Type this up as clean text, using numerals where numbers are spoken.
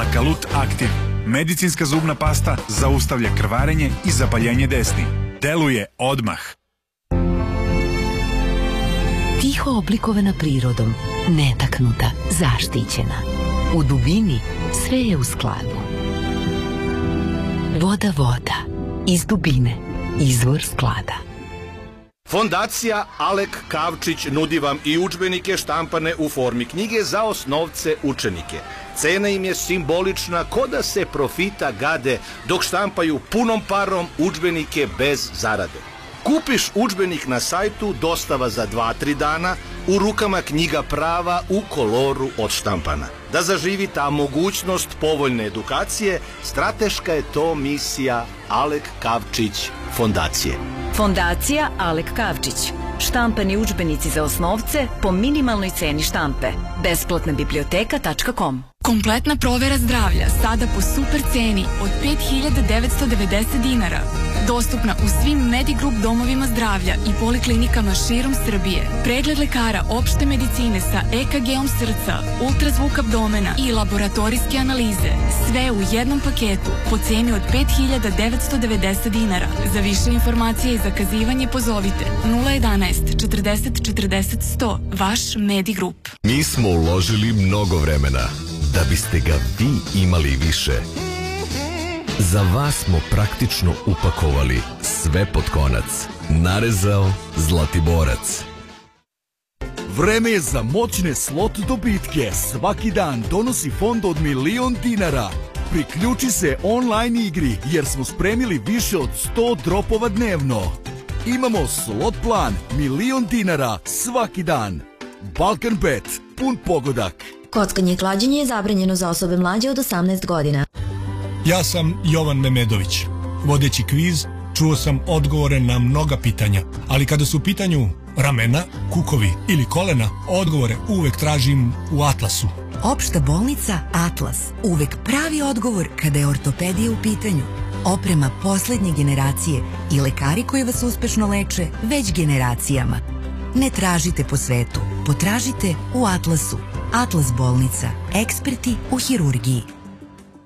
Bakalut Aktiv. Medicinska zubna pasta zaustavlja krvarenje i zapaljenje desni. Deluje odmah. Tiho oblikovana prirodom, netaknuta, zaštićena. U dubini sve je u skladu. Voda, iz dubine, izvor sklada. Fondacija Alek Kavčić nudi vam i udžbenike štampane u formi knjige za osnovce učenike. Cena im je simbolična, ko da se profita gade dok štampaju punom parom udžbenike bez zarade. Kupiš udžbenik na sajtu, dostava za 2-3 dana, u rukama knjiga prava u koloru odštampana. Da zaživi ta mogućnost povoljne edukacije, strateška je to misija Alek Kavčić Fondacije. Fondacija Alek Kavčić. Štampani udžbenici za osnovce po minimalnoj ceni štampe. Besplatnabiblioteka.com. Kompletna provera zdravlja sada po super ceni od 5.990 dinara. Dostupna u svim Medigrup domovima zdravlja i poliklinikama širom Srbije. Pregled lekara opšte medicine sa EKG-om srca, ultrazvuk abdomena i laboratorijske analize. Sve u jednom paketu po ceni od 5.990 dinara. Za više informacije i zakazivanje pozovite 011 40 40 100. Vaš Medigrup. Mi smo uložili mnogo vremena da biste ga vi imali više. Za vas smo praktično upakovali sve pod konac. Narezao Zlatiborac. Vreme je za moćne slot dobitke. Svaki dan donosi fond od 1.000.000 dinara. Priključi se online igri jer smo spremili više od 100 dropova dnevno. Imamo slot plan 1.000.000 dinara svaki dan. Balkan Bet, pun pogodak. Kockanje i klađenje je zabranjeno za osobe mlađe od 18 godina. Ja sam Jovan Memedović. Vodeći kviz, čuo sam odgovore na mnoga pitanja, ali kada su u pitanju ramena, kukovi ili kolena, odgovore uvek tražim u Atlasu. Opšta bolnica Atlas. Uvek pravi odgovor kada je ortopedija u pitanju. Oprema poslednje generacije i lekari koji vas uspešno leče već generacijama. Ne tražite po svetu, potražite u Atlasu. Atlas bolnica. Eksperti u hirurgiji.